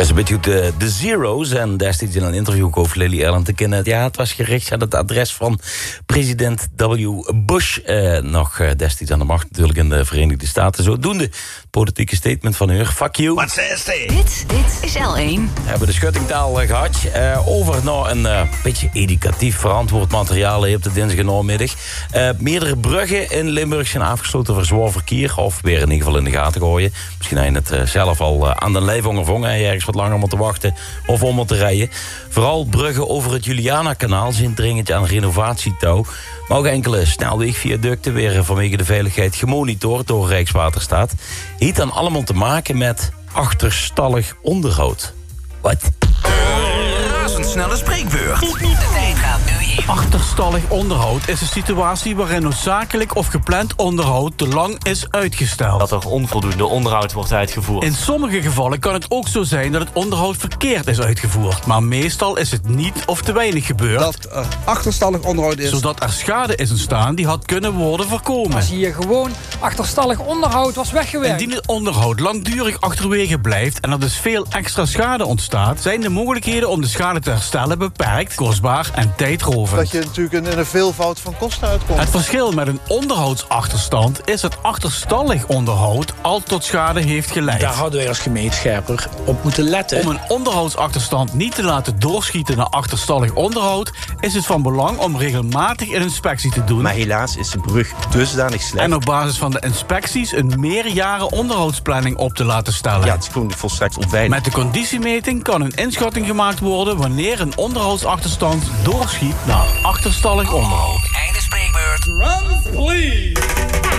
Ja, ze bedoelt de Zero's en destijds in een interview over Lily Allen te kennen. Ja, het was gericht aan het adres van president W. Bush. Nog destijds aan de macht natuurlijk in de Verenigde Staten. Zodoende het politieke statement van haar. Fuck you. Wat says they? Dit is L1. We hebben de schuttingtaal gehad. Over naar een beetje educatief verantwoord materiaal hier op de dinsdagmiddag. Meerdere bruggen in Limburg zijn afgesloten voor zwaar verkeer. Of weer in ieder geval in de gaten gooien. Misschien heb je het zelf al aan de lijf ondervangen. En je ergens wat langer moeten wachten of om te rijden. Vooral bruggen over het Juliana-kanaal zijn dringend aan renovatietouw. Maar ook enkele snelwegviaducten weer vanwege de veiligheid gemonitord door Rijkswaterstaat. Heeft dan allemaal te maken met achterstallig onderhoud. Wat? Razendsnelle spreekbeurt. De tijd gaat nu in. Achterstallig onderhoud is een situatie waarin noodzakelijk of gepland onderhoud te lang is uitgesteld. Dat er onvoldoende onderhoud wordt uitgevoerd. In sommige gevallen kan het ook zo zijn dat het onderhoud verkeerd is uitgevoerd. Maar meestal is het niet of te weinig gebeurd. Dat er achterstallig onderhoud is. Zodat er schade is ontstaan die had kunnen worden voorkomen. Als hier gewoon achterstallig onderhoud was weggewerkt. Indien het onderhoud langdurig achterwege blijft en er dus veel extra schade ontstaat, zijn de mogelijkheden om de schade te herstellen beperkt, kostbaar en tijdrovend. Dat je natuurlijk in een veelvoud van kosten uitkomt. Het verschil met een onderhoudsachterstand is dat achterstallig onderhoud al tot schade heeft geleid. Daar hadden wij als gemeente scherper op moeten letten. Om een onderhoudsachterstand niet te laten doorschieten naar achterstallig onderhoud is het van belang om regelmatig een inspectie te doen. Maar helaas is de brug dusdanig slecht. En op basis van de inspecties een meerjaren onderhoudsplanning op te laten stellen. Ja, het is gewoon volstrekt onveilig. Met de conditiemeting kan een inschatting gemaakt worden wanneer een onderhoudsachterstand doorschiet naar achterstallig onderhoud. Einde spreekbeurt. Run, please.